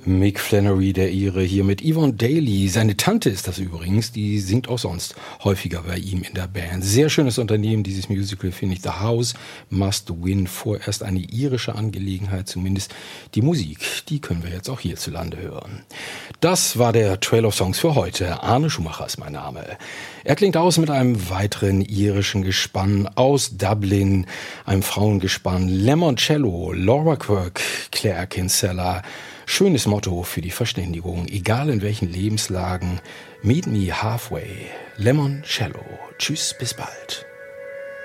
Mick Flannery, der Ire, hier mit Yvonne Daly. Seine Tante ist das übrigens, die singt auch sonst häufiger bei ihm in der Band. Sehr schönes Unternehmen, dieses Musical, finde ich. The House Must Win, vorerst eine irische Angelegenheit, zumindest die Musik. Die können wir jetzt auch hierzulande hören. Das war der Trail of Songs für heute. Arne Schumacher ist mein Name. Er klingt aus mit einem weiteren irischen Gespann aus Dublin, einem Frauengespann. Lemoncello, Laura Quirk, Claire Kinsella. Schönes Motto für die Verständigung, egal in welchen Lebenslagen. Meet me halfway. Lemoncello. Tschüss, bis bald.